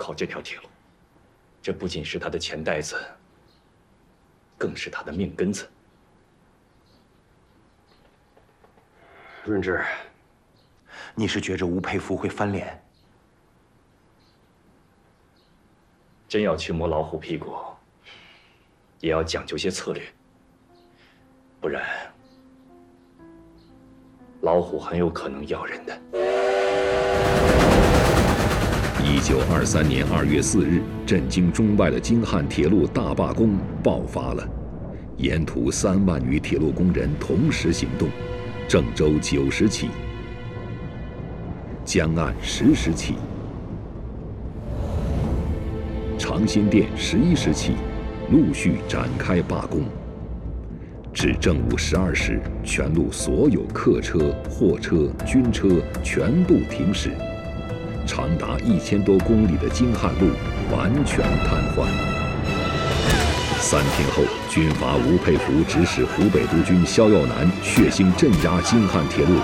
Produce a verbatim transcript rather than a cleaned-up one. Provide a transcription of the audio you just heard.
靠这条铁路。这不仅是他的钱袋子，更是他的命根子。 润之，你是觉着吴佩孚会翻脸？ 真要去摸老虎屁股，也要讲究些策略，不然老虎很有可能咬人的。 一九二三年二月四日，震惊中外的京汉铁路大罢工爆发了，沿途三万余铁路工人同时行动，郑州九十起，江岸十十起，长辛店十一时起，陆续展开罢工。至正午十二时，全路所有客车、货车、军车全部停驶。长达一千多公里的京汉路完全瘫痪。三天后，军阀吴佩孚指使湖北督军萧耀南血腥镇压京汉铁路